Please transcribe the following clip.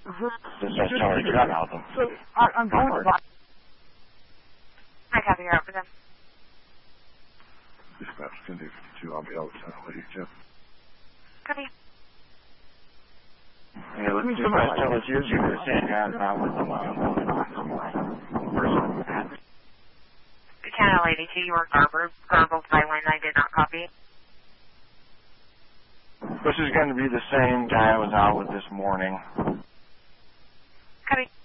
Just tell her to cut out them. So I'm going to buy. I copy her out for them. Dispatch 10-52, I'll be able to tell Lady Jeff. Copy. Yeah, let's dispatch tell us you're the same guy that I was person. Channel 82, you were garbled by when I did not copy. This is going to be the same guy I was out with this morning. Copy.